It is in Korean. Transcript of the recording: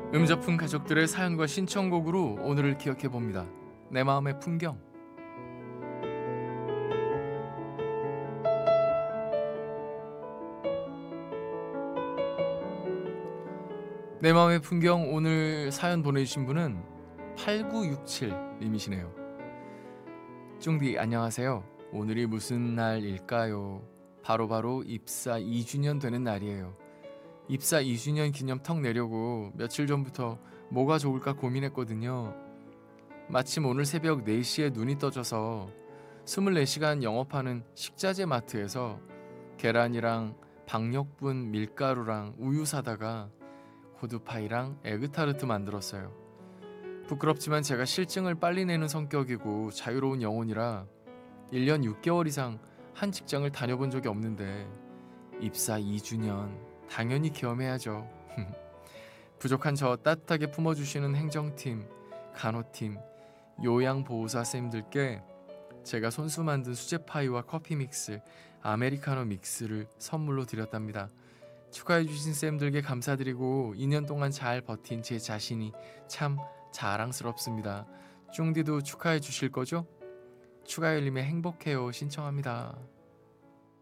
음접품 가족들의 사연과 신청곡으로 오늘을 기억해 봅니다. 내 마음의 풍경. 내 마음의 풍경 오늘 사연 보내주신 분은 8967님이시네요. 쫑디 안녕하세요. 오늘이 무슨 날일까요? 바로 입사 2주년 되는 날이에요. 입사 2주년 기념 턱 내려고 며칠 전부터 뭐가 좋을까 고민했거든요. 마침 오늘 새벽 4시에 눈이 떠져서 24시간 영업하는 식자재 마트에서 계란이랑 박력분 밀가루랑 우유 사다가 호두파이랑 에그타르트 만들었어요. 부끄럽지만 제가 실증을 빨리 내는 성격이고 자유로운 영혼이라 1년 6개월 이상 한 직장을 다녀본 적이 없는데 입사 2주년 당연히 겸해야죠. 부족한 저 따뜻하게 품어주시는 행정팀, 간호팀, 요양보호사 쌤들께 제가 손수 만든 수제파이와 커피 믹스, 아메리카노 믹스를 선물로 드렸답니다. 축하해주신 쌤들께 감사드리고 2년 동안 잘 버틴 제 자신이 참 자랑스럽습니다. 쫑디도 축하해 주실 거죠? 추가열님의 행복해요 신청합니다.